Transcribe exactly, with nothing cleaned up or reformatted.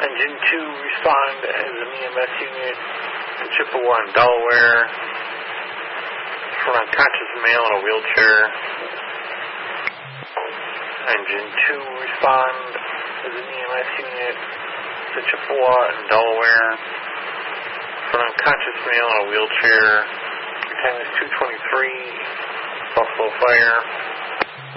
Engine two, respond as an E M S unit to Chippewa in Delaware for an unconscious male in a wheelchair. Engine two, respond as an E M S unit to Chippewa in Delaware for an unconscious male in a wheelchair. Your time is two twenty-three, Buffalo Fire.